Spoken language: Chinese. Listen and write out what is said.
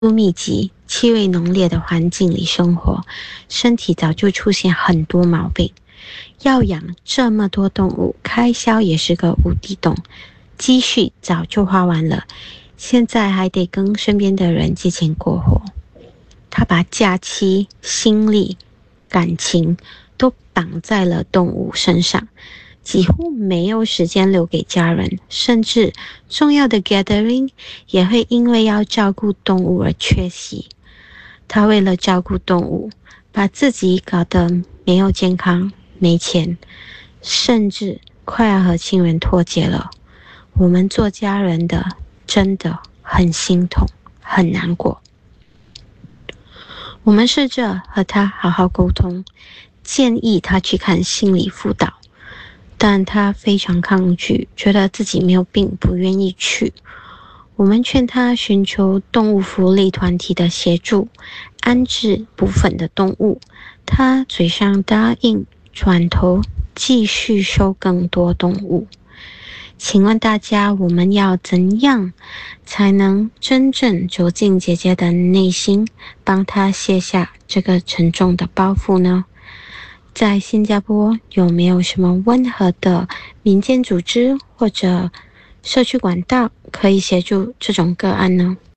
密集、气味浓烈的环境里生活，身体早就出现很多毛病。要养这么多动物，开销也是个无底洞，积蓄早就花完了，现在还得跟身边的人借钱过活。他把假期、心力、感情都绑在了动物身上，几乎没有时间留给家人，甚至重要的 gathering 也会因为要照顾动物而缺席。他为了照顾动物，把自己搞得没有健康、没钱，甚至快要和亲人脱节了。我们做家人的真的很心痛，很难过。我们试着和他好好沟通，建议他去看心理辅导，但他非常抗拒，觉得自己没有病，不愿意去。我们劝他寻求动物福利团体的协助，安置部分的动物。他嘴上答应，转头继续收更多动物。请问大家，我们要怎样才能真正走进姐姐的内心，帮她卸下这个沉重的包袱呢？在新加坡有没有什么温和的民间组织或者社区管道可以协助这种个案呢？